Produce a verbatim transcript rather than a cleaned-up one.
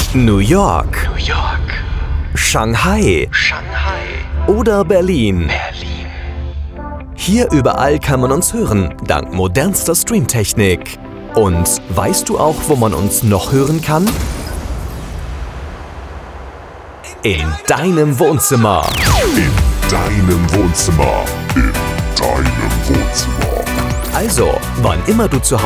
New York, New York, Shanghai Shanghai, oder Berlin. Berlin. Hier überall kann man uns hören, dank modernster Streamtechnik. Und weißt du auch, wo man uns noch hören kann? In deinem Wohnzimmer. In deinem Wohnzimmer. In deinem Wohnzimmer. Also, wann immer du zu Hause